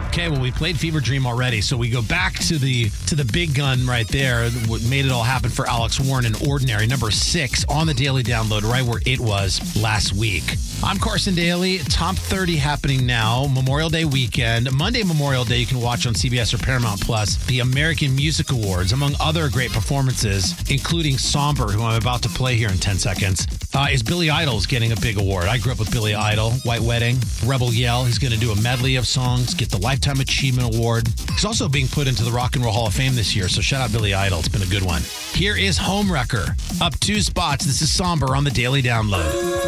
Okay, well, we played Fever Dream already, so we go back to the big gun right there. What made it all happen for Alex Warren and Ordinary, number 6 on the Daily Download, right where it was last week. I'm Carson Daly. Top 30 happening now. Memorial Day weekend. Monday, Memorial Day, you can watch on CBS or Paramount Plus the American Music Awards, among other great performances, including Somber, who I'm about to play here in 10 seconds. Is Billy Idol's getting a big award. I grew up with Billy Idol. White Wedding, Rebel Yell. He's going to do a medley of songs, get the Lifetime Achievement Award. He's also being put into the Rock and Roll Hall of Fame this year, so shout out Billy Idol. It's been a good one. Here is Homewrecker. Up 2 spots. This is Somber on the Daily Download.